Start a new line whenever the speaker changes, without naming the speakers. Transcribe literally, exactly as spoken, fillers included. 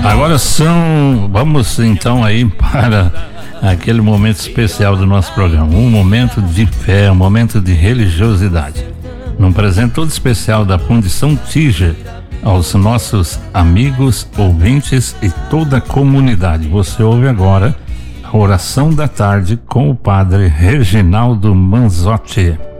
Agora são, vamos então aí para aquele momento especial do nosso programa, um momento de fé, um momento de religiosidade. Num presente todo especial da Fundição Tija aos nossos amigos, ouvintes e toda a comunidade. Você ouve agora a oração da tarde com o padre Reginaldo Manzotti.